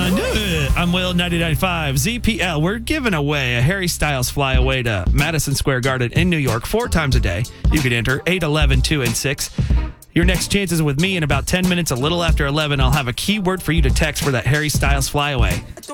I'm Will 9095 ZPL. We're giving away a Harry Styles flyaway to Madison Square Garden in New York 4 times a day. You can enter 8, 11, 2, and 6. Your next chance is with me in about 10 minutes. A little after 11, I'll have a keyword for you to text for that Harry Styles flyaway.